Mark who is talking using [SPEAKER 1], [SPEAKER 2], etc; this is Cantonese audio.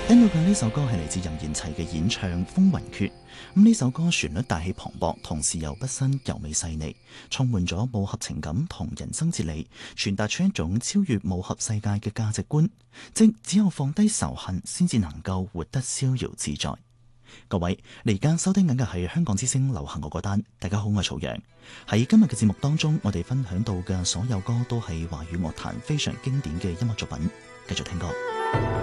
[SPEAKER 1] 聽到嘅呢首歌係嚟自任賢齊嘅演唱《風雲決》。咁呢首歌旋律大氣磅礴，同時又不失柔美細膩，充滿咗武俠情感同人生哲理，傳達出一種超越武俠世界嘅價值觀，即只有放低仇恨，先至能夠活得逍遙自在。各位，你而家收聽緊嘅係香港之聲流行樂歌單。大家好，我係曹陽。喺今日嘅節目當中，我哋分享到嘅所有歌都係華語樂壇非常經典嘅音樂作品。繼續聽歌。